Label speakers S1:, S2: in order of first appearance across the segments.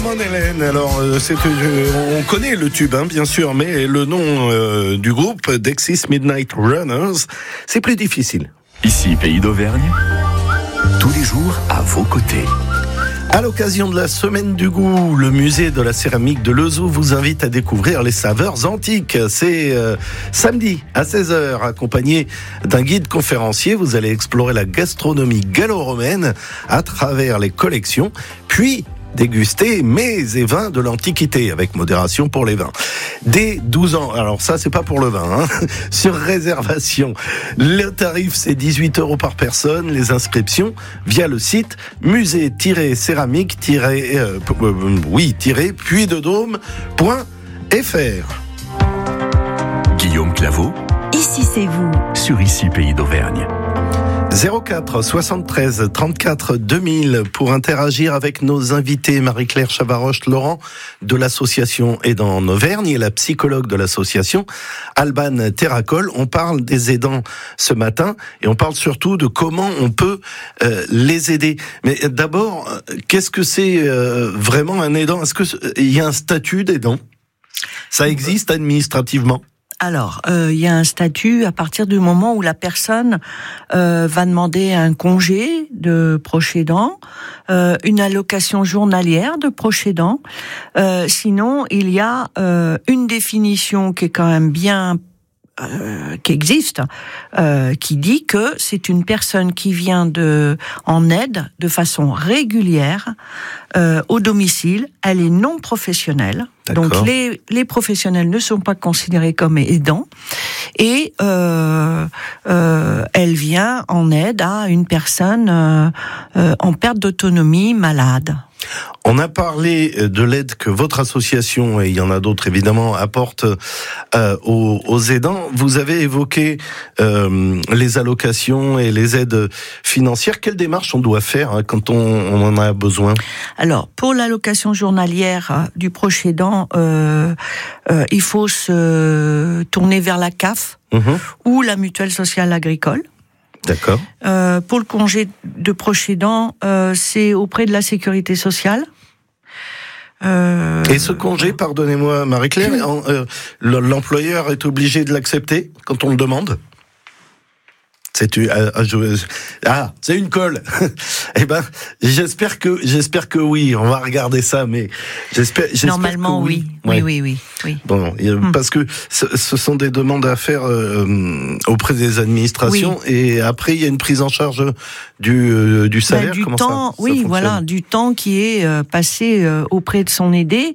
S1: Hélène, alors on connaît le tube, bien sûr, mais le nom du groupe, Dexys Midnight Runners, c'est plus difficile.
S2: Ici, Pays d'Auvergne, tous les jours à vos côtés.
S1: À l'occasion de la Semaine du Goût, le musée de la céramique de Lezoux vous invite à découvrir les saveurs antiques. C'est samedi à 16h, accompagné d'un guide conférencier. Vous allez explorer la gastronomie gallo-romaine à travers les collections, puis déguster mets et vins de l'Antiquité, avec modération pour les vins. Dès 12 ans, alors ça c'est pas pour le vin, sur réservation. Le tarif c'est 18 € par personne, les inscriptions via le site musée-céramique-puydedôme.fr.
S2: Guillaume Claveau,
S3: Ici c'est vous,
S2: sur Ici, Pays d'Auvergne.
S1: 04 73 34 2000 pour interagir avec nos invités Marie-Claire Chavaroche-Laurent de l'association Aidants en Auvergne et la psychologue de l'association Alban Terracol. On parle des aidants ce matin et on parle surtout de comment on peut les aider. Mais d'abord, qu'est-ce que c'est vraiment un aidant ? Est-ce qu'il y a un statut d'aidant ? Ça existe administrativement ?
S4: Alors, il y a un statut à partir du moment où la personne va demander un congé de proche aidant, une allocation journalière de proche aidant. Sinon, il y a une définition qui est quand même bien qui existe, qui dit que c'est une personne qui vient en aide de façon régulière au domicile. Elle est non professionnelle.
S1: D'accord.
S4: Donc les professionnels ne sont pas considérés comme aidants et elle vient en aide à une personne en perte d'autonomie, malade.
S1: On a parlé de l'aide que votre association, et il y en a d'autres évidemment, apporte aux aidants. Vous avez évoqué les allocations et les aides financières. Quelle démarche on doit faire quand on en a besoin ?
S4: Alors, pour l'allocation journalière du proche aidant, il faut se tourner vers la CAF ou la mutuelle sociale agricole.
S1: D'accord.
S4: Pour le congé de proche aidant, c'est auprès de la sécurité sociale.
S1: Et ce congé, pardonnez-moi Marie-Claire, l'employeur est obligé de l'accepter quand on le demande ? C'est une colle. Eh ben, j'espère que oui. On va regarder ça, mais j'espère
S4: normalement
S1: que
S4: oui.
S1: Ouais.
S4: Oui.
S1: Bon, parce que ce sont des demandes à faire auprès des administrations, et après il y a une prise en charge du salaire.
S4: Du
S1: Comment
S4: temps,
S1: ça fonctionne ?
S4: du temps qui est passé auprès de son aidé.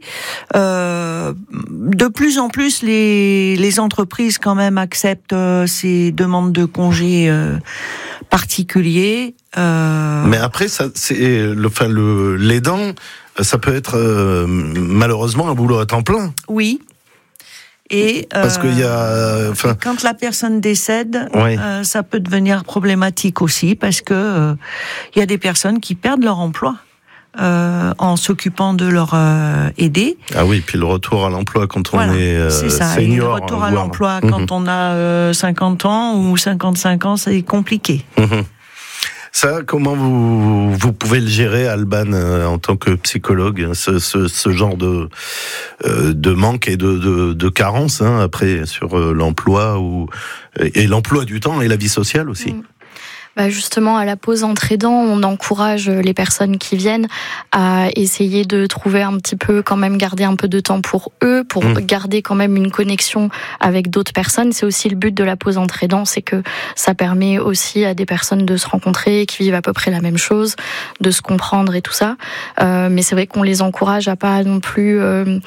S4: De plus en plus, les entreprises quand même acceptent ces demandes de congés particuliers.
S1: Mais après, ça, c'est l'aidant, ça peut être malheureusement un boulot à temps plein.
S4: Oui. Et
S1: parce qu'il y a,
S4: quand la personne décède,
S1: oui.
S4: Ça peut devenir problématique aussi, parce que il y a des personnes qui perdent leur emploi. En s'occupant de leur aidé.
S1: Ah oui, puis le retour à l'emploi quand on est
S4: c'est ça.
S1: senior.
S4: Et le retour à l'emploi quand on a 50 ans ou 55 ans, c'est compliqué.
S1: Ça, comment vous pouvez le gérer, Alban, en tant que psychologue, ce genre de manque et de carence après sur l'emploi et l'emploi du temps et la vie sociale aussi.
S5: Justement, à la pause entre aidants, on encourage les personnes qui viennent à essayer de trouver un petit peu, quand même garder un peu de temps pour eux, pour garder quand même une connexion avec d'autres personnes. C'est aussi le but de la pause entre aidants, c'est que ça permet aussi à des personnes de se rencontrer, qui vivent à peu près la même chose, de se comprendre et tout ça. Mais c'est vrai qu'on les encourage à pas non plus